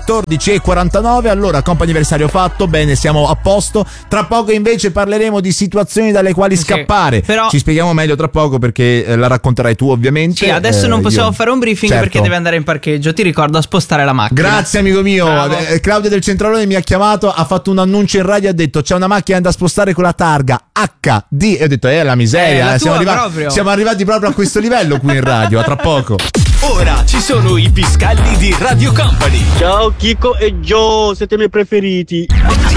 14:49. Allora, comp'anniversario fatto, bene, siamo a posto. Tra poco invece parleremo di situazioni dalle quali scappare. Però ci spieghiamo meglio tra poco, perché la racconterai tu, ovviamente. Sì, adesso non possiamo fare un briefing, certo, perché deve andare in parcheggio. Ti ricordo a spostare la macchina. Grazie, amico mio. Claudio del Centralone mi ha chiamato, ha fatto un annuncio in radio, ha detto: c'è una macchina da spostare con la targa HD, e ho detto: la miseria, siamo arrivati proprio a questo livello qui in radio. A tra poco. Ora ci sono i Piscalli di Radio Company. Ciao Chico e Joe, siete i miei preferiti.